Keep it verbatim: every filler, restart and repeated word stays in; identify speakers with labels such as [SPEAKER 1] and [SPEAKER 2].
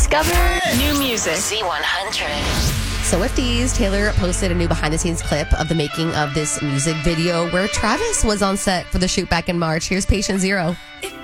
[SPEAKER 1] Discover new music.
[SPEAKER 2] Z one hundred.
[SPEAKER 3] Swifties, Taylor posted a new behind-the-scenes clip of the making of this music video where Travis was on set for the shoot back in March. Here's Patient Zero.
[SPEAKER 4] If